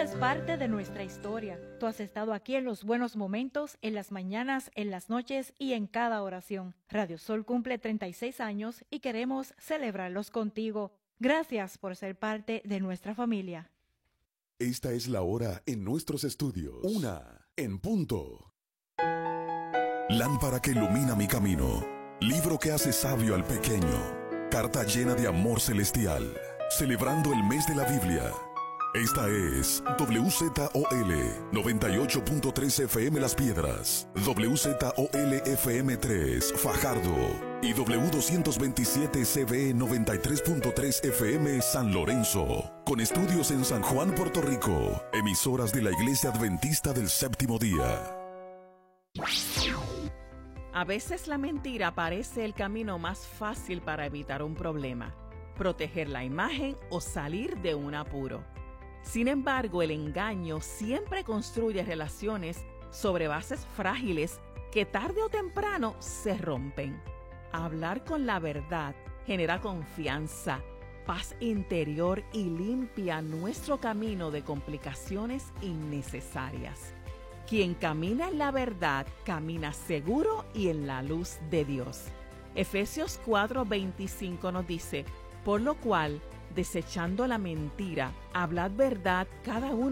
haces parte de nuestra historia. Tú has estado aquí en los buenos momentos, en las mañanas, en las noches y en cada oración. Radio Sol cumple 36 años y queremos celebrarlos contigo. Gracias por ser parte de nuestra familia. Esta es la hora en nuestros estudios. 1:00 Lámpara que ilumina mi camino. Libro que hace sabio al pequeño. Carta llena de amor celestial. Celebrando el mes de la Biblia. Esta es WZOL 98.3 FM Las Piedras, WZOL FM 3 Fajardo y W227 CB 93.3 FM San Lorenzo, con estudios en San Juan, Puerto Rico, emisoras de la Iglesia Adventista del Séptimo Día. A veces la mentira parece el camino más fácil para evitar un problema, proteger la imagen o salir de un apuro. Sin embargo, el engaño siempre construye relaciones sobre bases frágiles que tarde o temprano se rompen. Hablar con la verdad genera confianza, paz interior y limpia nuestro camino de complicaciones innecesarias. Quien camina en la verdad, camina seguro y en la luz de Dios. Efesios 4:25 nos dice, por lo cual, desechando la mentira, hablad verdad cada uno